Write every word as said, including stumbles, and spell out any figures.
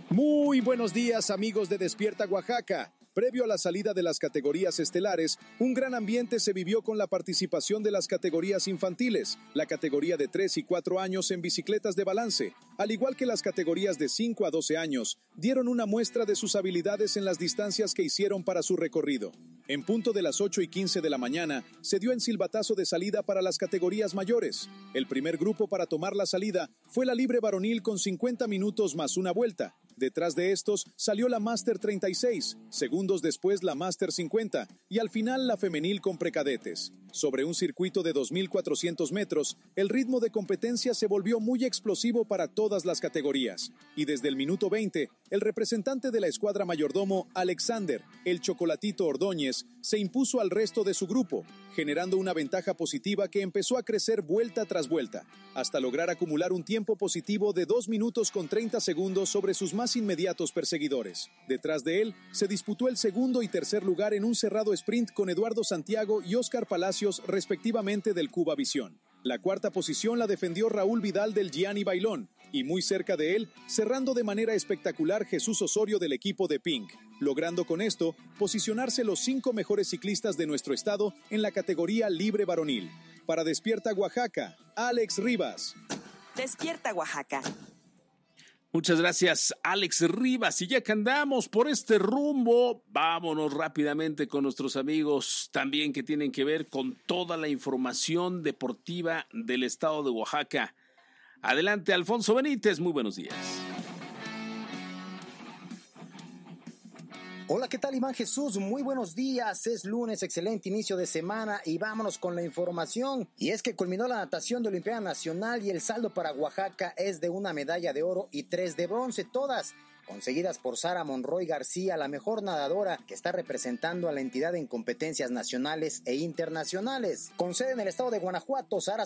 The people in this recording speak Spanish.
Muy buenos días, amigos de Despierta Oaxaca. Previo a la salida de las categorías estelares, un gran ambiente se vivió con la participación de las categorías infantiles, la categoría de tres y cuatro años en bicicletas de balance, al igual que las categorías de cinco a doce años, dieron una muestra de sus habilidades en las distancias que hicieron para su recorrido. En punto de las ocho y quince de la mañana, se dio el silbatazo de salida para las categorías mayores. El primer grupo para tomar la salida fue la libre varonil con cincuenta minutos más una vuelta. Detrás de estos salió la Máster treinta y seis, segundos después la Máster cincuenta y al final la femenil con precadetes. Sobre un circuito de dos mil cuatrocientos metros, el ritmo de competencia se volvió muy explosivo para todas las categorías. Y desde el minuto veinte, el representante de la escuadra mayordomo, Alexander, el Chocolatito Ordóñez, se impuso al resto de su grupo, generando una ventaja positiva que empezó a crecer vuelta tras vuelta, hasta lograr acumular un tiempo positivo de dos minutos con treinta segundos sobre sus más inmediatos perseguidores. Detrás de él, se disputó el segundo y tercer lugar en un cerrado sprint con Eduardo Santiago y Óscar Palacios, respectivamente del Cuba Visión. La cuarta posición la defendió Raúl Vidal del Gianni Bailón, y muy cerca de él, cerrando de manera espectacular Jesús Osorio del equipo de Pink, logrando con esto posicionarse los cinco mejores ciclistas de nuestro estado en la categoría libre varonil. Para Despierta Oaxaca, Alex Rivas. Despierta Oaxaca. Muchas gracias, Alex Rivas. Y ya que andamos por este rumbo, vámonos rápidamente con nuestros amigos también que tienen que ver con toda la información deportiva del estado de Oaxaca. Adelante, Alfonso Benítez, muy buenos días. Hola, ¿qué tal, Iván Jesús? Muy buenos días, es lunes, excelente inicio de semana y vámonos con la información. Y es que culminó la natación de Olimpiada Nacional y el saldo para Oaxaca es de una medalla de oro y tres de bronce, todas conseguidas por Sara Monroy García, la mejor nadadora que está representando a la entidad en competencias nacionales e internacionales. Con sede en el estado de Guanajuato, Sara